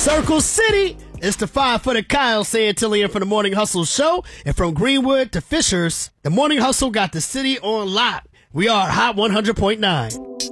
Circle City. It's the 5-footed Kyle Santillian for the Morning Hustle Show. And from Greenwood to Fishers, the Morning Hustle got the city on lock. We are Hot 100.9.